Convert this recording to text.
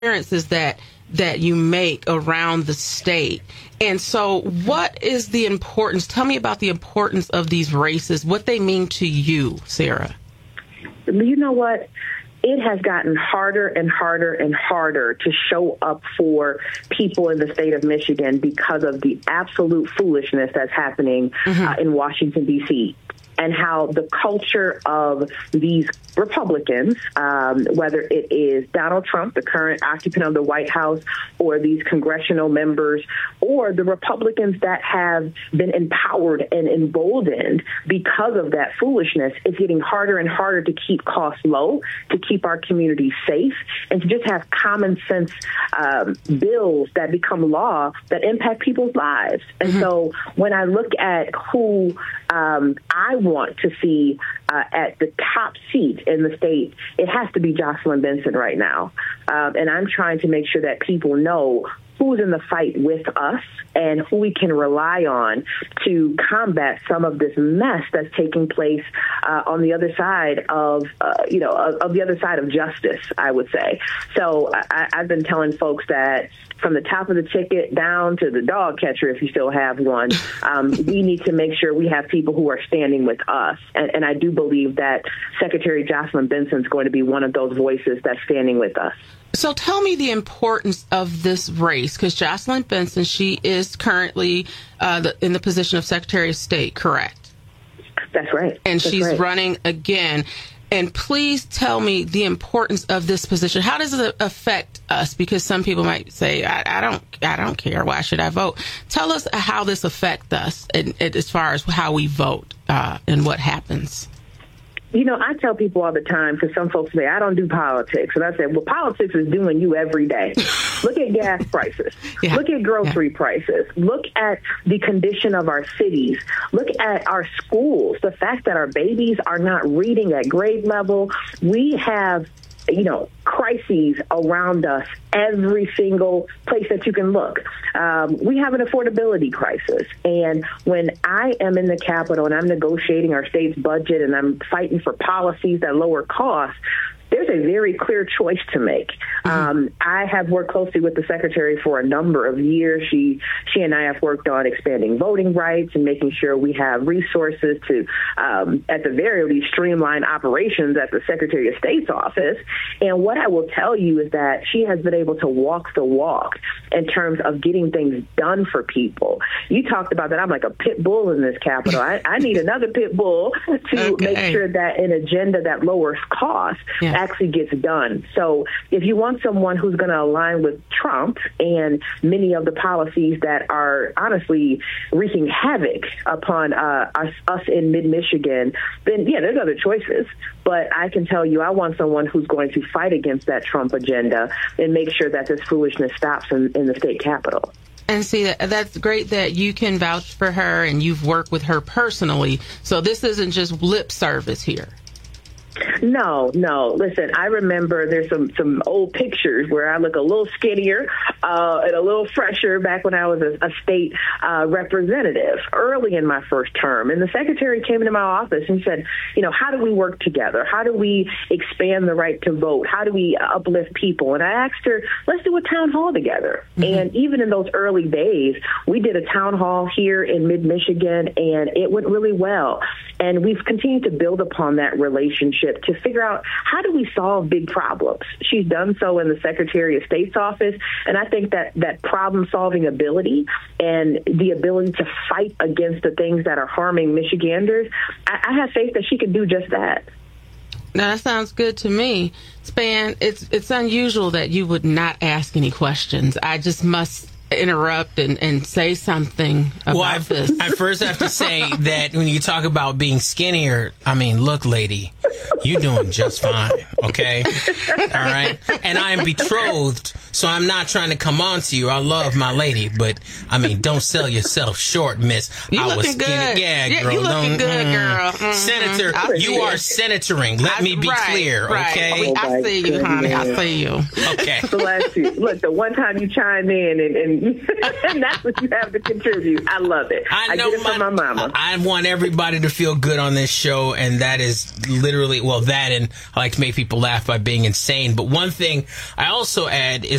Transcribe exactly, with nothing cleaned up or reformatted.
appearances that that you make around the state. And so what is the importance? Tell me about the importance of these races, what they mean to you, Sarah. You know what? It has gotten harder and harder and harder to show up for people in the state of Michigan because of the absolute foolishness that's happening mm-hmm. uh, in Washington, D C, and how the culture of these Republicans, um, whether it is Donald Trump, the current occupant of the White House, or these congressional members, or the Republicans that have been empowered and emboldened because of that foolishness, is getting harder and harder to keep costs low, to keep our communities safe, and to just have common sense um, bills that become law that impact people's lives. And mm-hmm. so when I look at who um, I want to see uh, at the top seat in the state, it has to be Jocelyn Benson right now. Um, and I'm trying to make sure that people know who's in the fight with us and who we can rely on to combat some of this mess that's taking place uh, on the other side of, uh, you know, of, of the other side of justice, I would say. So I, I've been telling folks that from the top of the ticket down to the dog catcher, if you still have one, um, we need to make sure we have people who are standing with us. And, and I do believe that Secretary Jocelyn Benson is going to be one of those voices that's standing with us. So tell me the importance of this race, because Jocelyn Benson, she is currently uh, the, in the position of Secretary of State, correct? That's right. And That's she's right. running again. And please tell me the importance of this position. How does it affect us? Because some people might say, I, I don't I don't care. Why should I vote? Tell us how this affects us and, and as far as how we vote uh, and what happens. You know, I tell people all the time, because some folks say, I don't do politics. And I say, well, politics is doing you every day. Look at gas prices. Yeah. Look at grocery yeah. prices. Look at the condition of our cities. Look at our schools. The fact that our babies are not reading at grade level. We have, you know, crises around us every single place that you can look. Um, we have an affordability crisis. And when I am in the Capitol and I'm negotiating our state's budget and I'm fighting for policies that lower costs, there's a very clear choice to make. Mm-hmm. Um, I have worked closely with the secretary for a number of years. She she and I have worked on expanding voting rights and making sure we have resources to, um, at the very least, streamline operations at the Secretary of State's office. And what I will tell you is that she has been able to walk the walk in terms of getting things done for people. You talked about that. I'm like a pit bull in this Capitol. I, I need another pit bull to okay. make sure that an agenda that lowers costs yeah. actually gets done. So if you want someone who's going to align with Trump and many of the policies that are honestly wreaking havoc upon uh, us, us in mid-Michigan, then, yeah, there's other choices. But I can tell you I want someone who's going to fight against that Trump agenda and make sure that this foolishness stops in, in the state capitol. And see, that, that's great that you can vouch for her and you've worked with her personally. So this isn't just lip service here. No, no. Listen, I remember there's some, some old pictures where I look a little skinnier uh, and a little fresher back when I was a, a state uh, representative early in my first term. And the secretary came into my office and said, you know, how do we work together? How do we expand the right to vote? How do we uplift people? And I asked her, let's do a town hall together. Mm-hmm. And even in those early days, we did a town hall here in mid-Michigan, and it went really well. And we've continued to build upon that relationship to figure out how do we solve big problems. She's done so in the Secretary of State's office, and I think that that problem-solving ability and the ability to fight against the things that are harming Michiganders, I, I have faith that she can do just that. Now, that sounds good to me. Span, it's it's unusual that you would not ask any questions. I just must interrupt and, and say something about well, I, this. I first have to say that when you talk about being skinnier, I mean, look, lady, you're doing just fine, okay? All right? And I am betrothed So I'm not trying to come on to you. I love my lady, but I mean, don't sell yourself short, miss. You I looking was skinny. good. Yeah, Yeah, girl. you looking don't, good, mm. girl. Mm-hmm. Senator, I you see are it. senatoring. Let I- me be right, clear, right. okay? Oh, I my see you, honey. I goodness. see you. Okay. Bless you. Look, the one time you chime in and, and, and that's what you have to contribute. I love it. I I, know get it from my mama. I want everybody to feel good on this show, and that is literally, well, that, and I like to make people laugh by being insane. But one thing I also add is